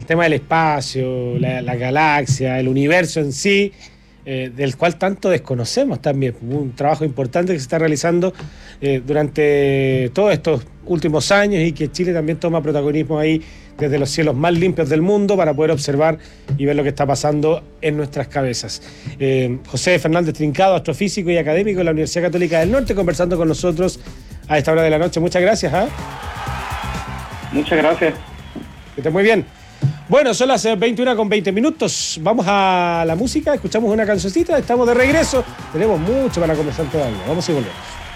tema del espacio, la galaxia, el universo en sí, del cual tanto desconocemos también. Un trabajo importante que se está realizando durante todos estos últimos años y que Chile también toma protagonismo ahí desde los cielos más limpios del mundo para poder observar y ver lo que está pasando en nuestras cabezas. José Fernández Trincado, astrofísico y académico de la Universidad Católica del Norte, conversando con nosotros a esta hora de la noche. Muchas gracias. Muchas gracias. Que esté muy bien. Bueno, son las 21:20. Vamos a la música, escuchamos una cancioncita, estamos de regreso. Tenemos mucho para conversar todavía. Vamos y volvemos.